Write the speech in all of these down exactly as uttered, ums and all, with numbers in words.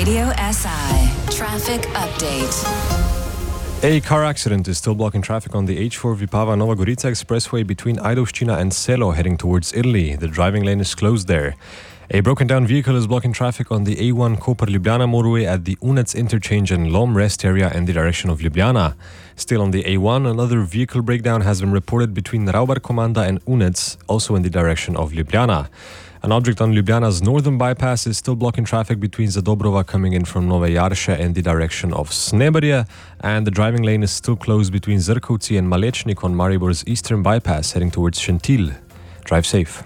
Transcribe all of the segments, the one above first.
Radio S I Traffic Update. A car accident is still blocking traffic on the H four Vipava-Nova Gorica expressway between Ajdovščina and Selo heading towards Italy. The driving lane is closed there. A broken down vehicle is blocking traffic on the A one Koper-Ljubljana motorway at the Unec interchange and Lom rest area in the direction of Ljubljana. Still on the A one, another vehicle breakdown has been reported between Raubar Komanda and Unec, also in the direction of Ljubljana. An object on Ljubljana's northern bypass is still blocking traffic between Zadobrova coming in from Nove Jarše in the direction of Sneberje, and the driving lane is still closed between Zrkovci and Malečnik on Maribor's eastern bypass heading towards Šentilj. Drive safe.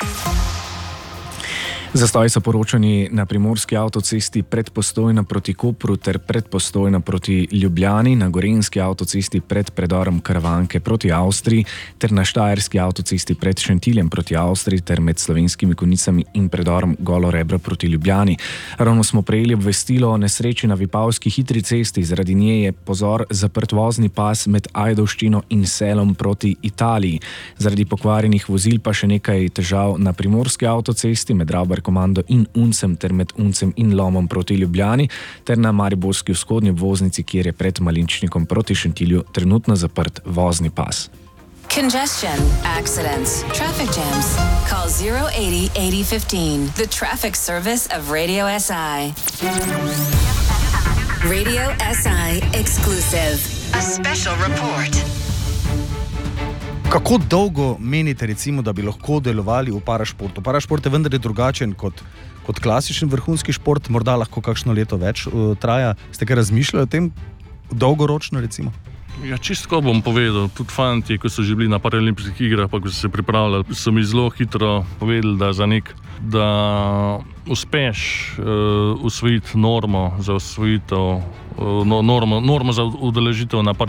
Zastoji so poročani na primorski avtocesti pred Postojno proti Kopru ter pred Postojno proti Ljubljani, na gorenjski avtocesti pred predorom Karavanke proti Avstriji ter na štajerski avtocesti pred Šentiljem proti Avstriji ter med Slovenskimi Konjicami in predorom Golo Rebro proti Ljubljani. Ravno smo prejeli obvestilo o nesreči na Vipavski hitri cesti. Zaradi nje je, pozor, zaprt vozni pas med Ajdovščino in Selom proti Italiji. Zaradi pokvarjenih vozil pa še nekaj težav na primorski avtocesti med Raubar Komando in Uncem ter med Uncem in Lomom proti Ljubljani ter na mariborski vzhodni obvoznici, kjer je pred Malinčnikom proti Šentilju trenutno zaprt vozni pas. Congestion, accidents, traffic jams. Call zero eight zero eight zero one five, the traffic service of Radio S I. Radio S I exclusive. A special report. Kako dolgo menite, recimo, da bi lahko delovali v parašportu? Parašport je vendar drugačen kot, kot klasičen vrhunski šport, morda lahko kakšno leto več uh, traja. Ste kaj razmišljali o tem dolgoročno, recimo? Ja, čisto bom povedal. Tudi fanti, ko so že bili na paralimpijskih igrah, pa ko so se pripravljali, so mi zelo hitro povedali, da za nek, da uspeš uh, usvojiti normo za usvojitev, uh, no, normo, normo za udeležitev na paralimpijskih